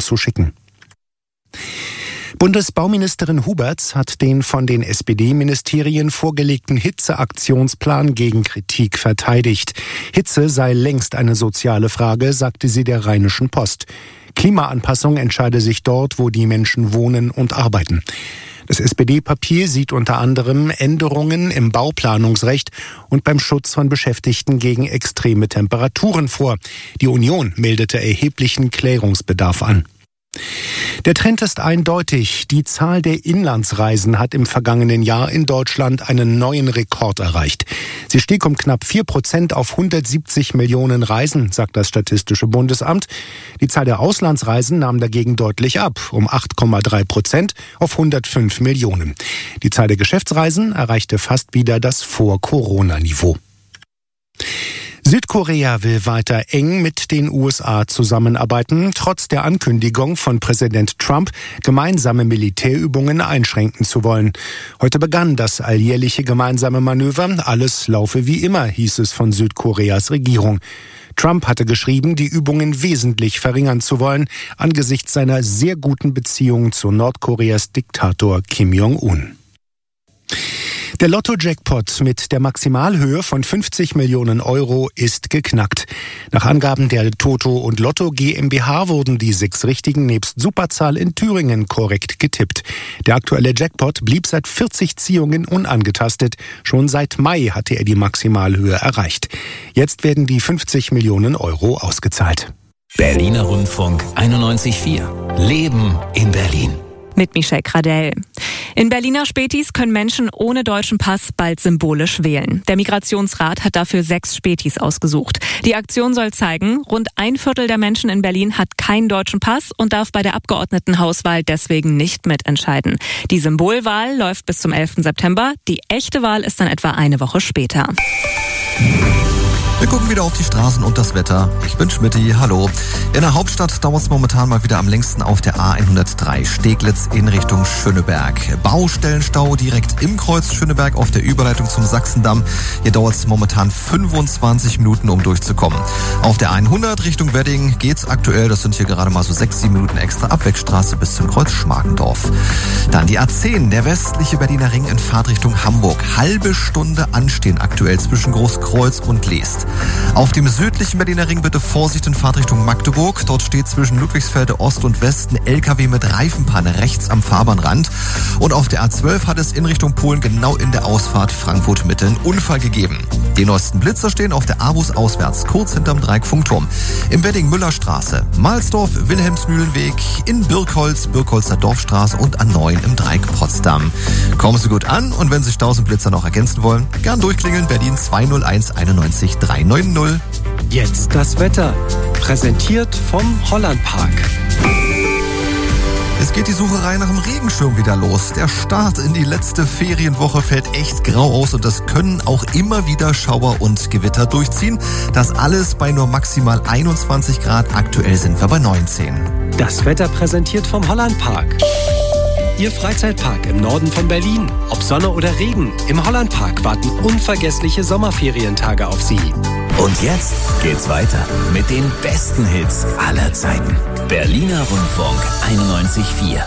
zu schicken. Bundesbauministerin Huberts hat den von den SPD-Ministerien vorgelegten Hitzeaktionsplan gegen Kritik verteidigt. Hitze sei längst eine soziale Frage, sagte sie der Rheinischen Post. Klimaanpassung entscheide sich dort, wo die Menschen wohnen und arbeiten. Das SPD-Papier sieht unter anderem Änderungen im Bauplanungsrecht und beim Schutz von Beschäftigten gegen extreme Temperaturen vor. Die Union meldete erheblichen Klärungsbedarf an. Der Trend ist eindeutig. Die Zahl der Inlandsreisen hat im vergangenen Jahr in Deutschland einen neuen Rekord erreicht. Sie stieg um knapp 4% auf 170 Millionen Reisen, sagt das Statistische Bundesamt. Die Zahl der Auslandsreisen nahm dagegen deutlich ab, um 8,3% auf 105 Millionen. Die Zahl der Geschäftsreisen erreichte fast wieder das Vor-Corona-Niveau. Südkorea will weiter eng mit den USA zusammenarbeiten, trotz der Ankündigung von Präsident Trump, gemeinsame Militärübungen einschränken zu wollen. Heute begann das alljährliche gemeinsame Manöver. Alles laufe wie immer, hieß es von Südkoreas Regierung. Trump hatte geschrieben, die Übungen wesentlich verringern zu wollen, angesichts seiner sehr guten Beziehungen zu Nordkoreas Diktator Kim Jong-un. Der Lotto-Jackpot mit der Maximalhöhe von 50 Millionen Euro ist geknackt. Nach Angaben der Toto und Lotto GmbH wurden die 6 Richtigen nebst Superzahl in Thüringen korrekt getippt. Der aktuelle Jackpot blieb seit 40 Ziehungen unangetastet. Schon seit Mai hatte er die Maximalhöhe erreicht. Jetzt werden die 50 Millionen Euro ausgezahlt. Berliner Rundfunk 91.4. Leben in Berlin. Mit Michelle Gradell. In Berliner Spätis können Menschen ohne deutschen Pass bald symbolisch wählen. Der Migrationsrat hat dafür 6 Spätis ausgesucht. Die Aktion soll zeigen, rund 1/4 der Menschen in Berlin hat keinen deutschen Pass und darf bei der Abgeordnetenhauswahl deswegen nicht mitentscheiden. Die Symbolwahl läuft bis zum 11. September. Die echte Wahl ist dann etwa eine Woche später. Wir gucken wieder auf die Straßen und das Wetter. Ich bin Schmitti, hallo. In der Hauptstadt dauert es momentan mal wieder am längsten auf der A103 Steglitz in Richtung Schöneberg. Baustellenstau direkt im Kreuz Schöneberg auf der Überleitung zum Sachsendamm. Hier dauert es momentan 25 Minuten, um durchzukommen. Auf der 100 Richtung Wedding geht's aktuell, das sind hier gerade mal so 6-7 Minuten extra Abwegstraße bis zum Kreuz Schmargendorf. Dann die A10, der westliche Berliner Ring in Fahrtrichtung Hamburg. Halbe Stunde anstehen aktuell zwischen Großkreuz und Leest. Auf dem südlichen Berliner Ring bitte Vorsicht in Fahrtrichtung Magdeburg. Dort steht zwischen Ludwigsfelde Ost und West ein LKW mit Reifenpanne rechts am Fahrbahnrand. Und auf der A12 hat es in Richtung Polen genau in der Ausfahrt Frankfurt Mitte einen Unfall gegeben. Die neuesten Blitzer stehen auf der Avus auswärts, kurz hinterm Dreieck-Funkturm. Im Wedding Müllerstraße, Mahlsdorf, Wilhelmsmühlenweg, in Birkholz, Birkholzer Dorfstraße und A9 im Dreieck Potsdam. Kommen Sie gut an und wenn Sie 1000 Blitzer noch ergänzen wollen, gern durchklingeln, Berlin 201 91 390. Jetzt das Wetter. Präsentiert vom Hollandpark. Es geht die Sucherei nach dem Regenschirm wieder los. Der Start in die letzte Ferienwoche fällt echt grau aus und es können auch immer wieder Schauer und Gewitter durchziehen. Das alles bei nur maximal 21 Grad. Aktuell sind wir bei 19. Das Wetter präsentiert vom Hollandpark. Ihr Freizeitpark im Norden von Berlin. Ob Sonne oder Regen, im Hollandpark warten unvergessliche Sommerferientage auf Sie. Und jetzt geht's weiter mit den besten Hits aller Zeiten. Berliner Rundfunk 91.4.